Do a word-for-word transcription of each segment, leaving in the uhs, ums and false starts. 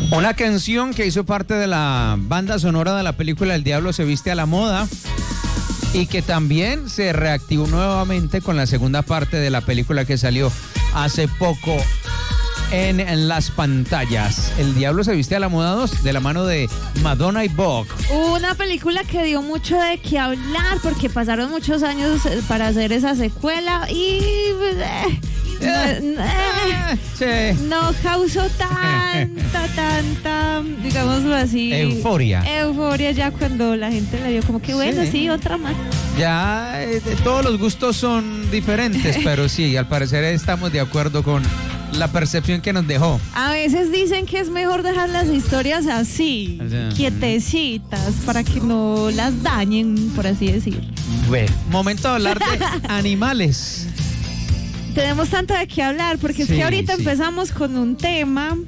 Una canción que hizo parte de la banda sonora de la película El Diablo se viste a la moda y que también se reactivó nuevamente con la segunda parte de la película que salió hace poco en, en las pantallas. El Diablo se viste a la moda dos, de la mano de Madonna y Vogue. Una película que dio mucho de qué hablar porque pasaron muchos años para hacer esa secuela y eh, no, eh, sí. no causó tanta, tanta, digámoslo así, euforia. Euforia ya cuando la gente le dio como que bueno, sí, sí otra más. Ya eh, todos los gustos son diferentes, pero sí, al parecer estamos de acuerdo con la percepción que nos dejó. A veces dicen que es mejor dejar las historias así, o sea, quietecitas, para que no las dañen, por así decir. Bueno, momento de hablar de animales. Tenemos tanto de qué hablar, porque es sí, que ahorita sí. empezamos con un tema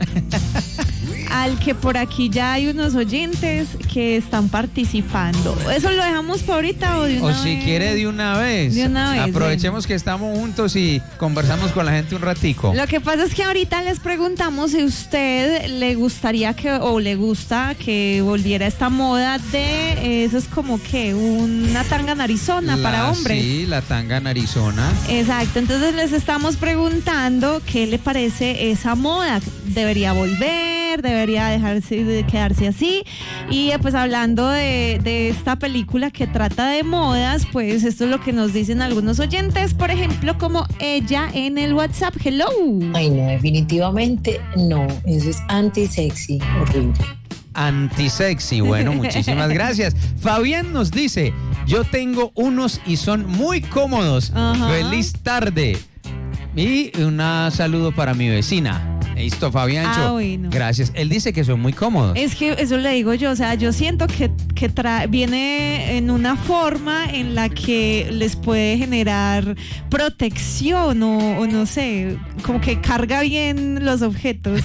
al que por aquí ya hay unos oyentes que están participando. ¿Eso lo dejamos para ahorita o de una o vez? O si quiere de una vez. De una vez. Aprovechemos ven. que estamos juntos y conversamos con la gente un ratico. Lo que pasa es que ahorita les preguntamos si usted le gustaría que, o le gusta que volviera esta moda de, eso es como que una tanga narizona la, para hombres. Sí, la tanga narizona. Exacto, entonces les estamos preguntando qué le parece esa moda. ¿Debería volver? ¿Debería dejarse de quedarse así? Y pues hablando de, de esta película que trata de modas, pues esto es lo que nos dicen algunos oyentes, por ejemplo, como ella en el WhatsApp. Hello. Ay, no, definitivamente no. Eso es anti-sexy, horrible. Antisexy, bueno, muchísimas gracias. Fabián nos dice, yo tengo unos y son muy cómodos. Ajá. Feliz tarde. Y un saludo para mi vecina. Listo, Fabiancho. Ah, bueno. Gracias. Él dice que son muy cómodos. Es que eso le digo yo, o sea, yo siento que, que tra- viene en una forma en la que les puede generar protección o, o no sé, como que carga bien los objetos.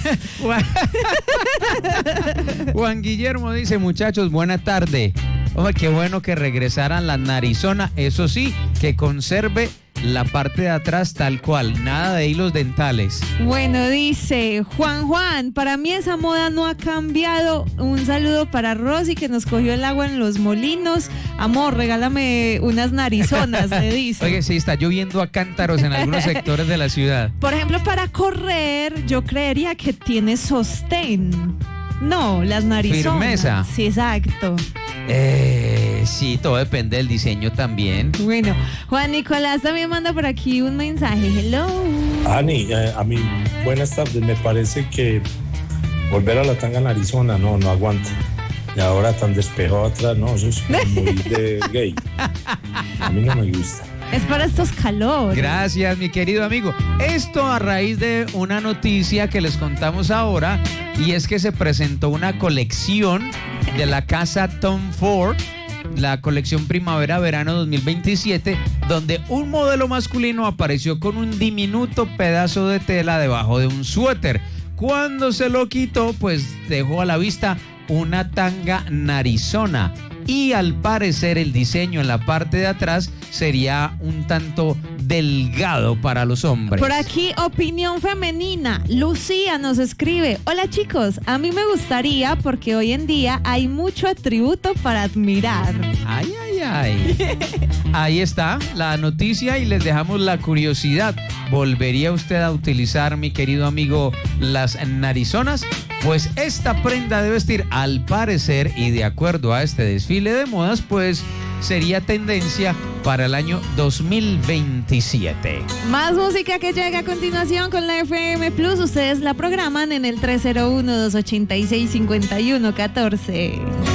Juan Guillermo dice, muchachos, buena tarde. Oye, qué bueno que regresaran la narizona, eso sí, que conserve la parte de atrás tal cual, nada de hilos dentales. Bueno, dice Juan Juan, para mí esa moda no ha cambiado. Un saludo para Rosy que nos cogió el agua en los molinos. Amor, regálame unas narizonas, le dice. Oye, sí, está lloviendo a cántaros en algunos sectores de la ciudad. Por ejemplo, para correr, yo creería que tiene sostén. No, las narizonas. Firmeza. Sí, exacto. Eh, sí, todo depende del diseño también. Bueno, Juan Nicolás también manda por aquí un mensaje. Hello. Ani, eh, a mí, buenas tardes. Me parece que volver a la tanga en Arizona, no, no aguanta. Y ahora tan despejado atrás, no, eso es muy de gay. A mí no me gusta. Es para estos calores. Gracias, mi querido amigo. Esto a raíz de una noticia que les contamos ahora, y es que se presentó una colección de la casa Tom Ford, la colección Primavera-Verano dos mil veintisiete, donde un modelo masculino apareció con un diminuto pedazo de tela debajo de un suéter. Cuando se lo quitó, pues dejó a la vista una tanga narizona. Y al parecer el diseño en la parte de atrás sería un tanto delgado para los hombres. Por aquí, opinión femenina. Lucía nos escribe: hola chicos, a mí me gustaría porque hoy en día hay mucho atributo para admirar. Ay, ay, ay. Ahí está la noticia y les dejamos la curiosidad. ¿Volvería usted a utilizar, mi querido amigo, las narizonas? Pues esta prenda de vestir, al parecer y de acuerdo a este desfile de modas, pues sería tendencia para el año dos mil veintisiete. Más música que llega a continuación con la F M Plus. Ustedes la programan en el tres cero uno, dos ocho seis, cinco uno uno cuatro.